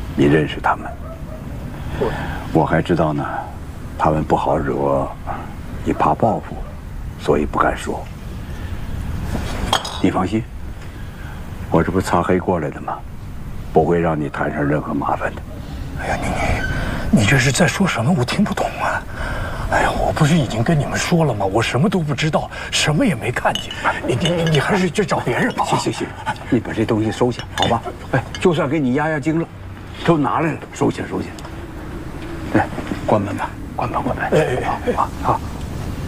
你认识他们？我还知道呢，他们不好惹，你怕报复，所以不敢说。你放心，我这不擦黑过来的吗？不会让你摊上任何麻烦的。 哎呀，你这是在说什么？我听不懂啊！哎呀，我不是已经跟你们说了吗？我什么都不知道，什么也没看见。你还是去找别人吧。 行，你把这东西收下，好吧？哎，就算给你压压惊了，都拿来了，收下。哎，关门吧，关门。哎，好。